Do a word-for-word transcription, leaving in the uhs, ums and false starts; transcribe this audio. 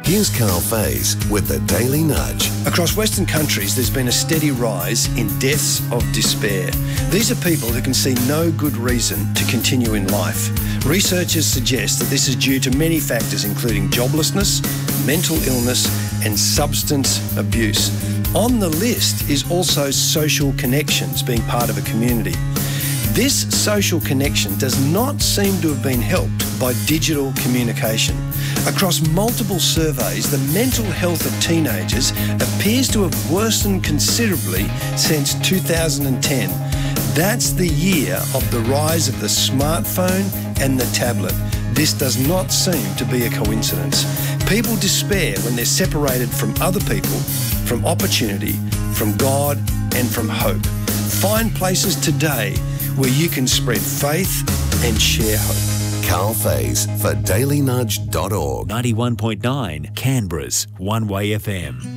Here's Carl Faze with the Daily Nudge. Across Western countries, there's been a steady rise in deaths of despair. These are people who can see no good reason to continue in life. Researchers suggest that this is due to many factors, including joblessness, mental illness, and substance abuse. On the list is also social connections, being part of a community. This social connection does not seem to have been helped by digital communication. Across multiple surveys, the mental health of teenagers appears to have worsened considerably since two thousand ten. That's the year of the rise of the smartphone and the tablet. This does not seem to be a coincidence. People despair when they're separated from other people, from opportunity, from God, and from hope. Find places today where you can spread faith and share hope. Carl Faze for daily nudge dot org. ninety-one point nine Canberra's One Way F M.